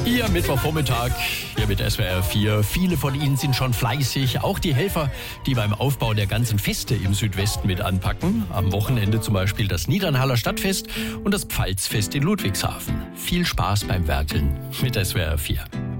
Ihr Mittwochvormittag hier mit SWR 4. Viele von Ihnen sind schon fleißig. Auch die Helfer, die beim Aufbau der ganzen Feste im Südwesten mit anpacken. Am Wochenende zum Beispiel das Niedernhaller Stadtfest und das Pfalzfest in Ludwigshafen. Viel Spaß beim Werkeln mit SWR 4.